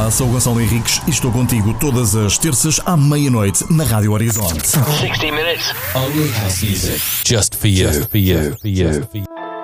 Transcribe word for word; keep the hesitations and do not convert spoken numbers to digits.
Olá, sou o Gonçalo Henriques e estou contigo todas as terças à meia-noite na Rádio Horizonte. sixty minutes. Only house music. Just for you. Just for you. For you. For you.